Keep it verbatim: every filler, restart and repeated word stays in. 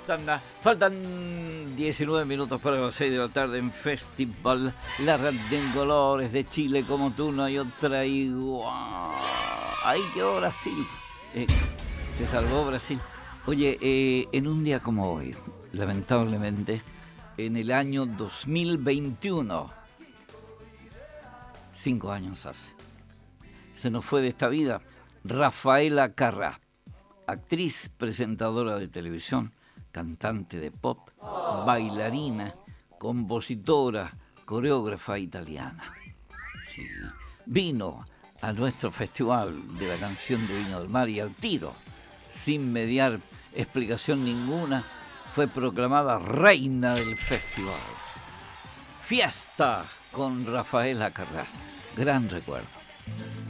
faltan, faltan diecinueve minutos para las seis de la tarde en Festival. La radio en colores de Chile como tú, no hay otra igual. Ahí quedó Brasil. Eh, se salvó Brasil. Oye, eh, en un día como hoy, lamentablemente, en el año dos mil veintiuno, cinco años hace, se nos fue de esta vida Rafaela Carrà, actriz, presentadora de televisión, cantante de pop, bailarina, compositora, coreógrafa italiana. Sí. Vino a nuestro festival de la canción de Viña del Mar y al tiro, sin mediar explicación ninguna, fue proclamada reina del festival. Fiesta con Rafaela Carrà. Gran recuerdo.